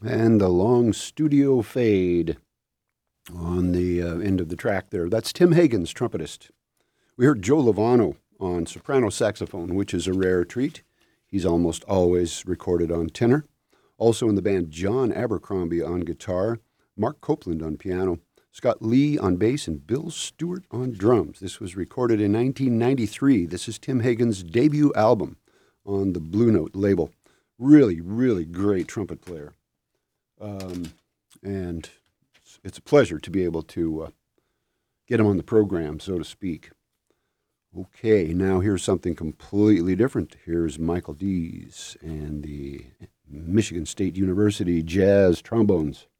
And the long studio fade on the end of the track there. That's Tim Hagen's trumpetist. We heard Joe Lovano on soprano saxophone, which is a rare treat. He's almost always recorded on tenor. Also in the band, John Abercrombie on guitar, Mark Copeland on piano, Scott Lee on bass, and Bill Stewart on drums. This was recorded in 1993. This is Tim Hagen's debut album on the Blue Note label. Really, really great trumpet player. And it's a pleasure to be able to get him on the program, so to speak. Okay, now here's something completely different. Here's Michael Dees and the Michigan State University Jazz Trombones.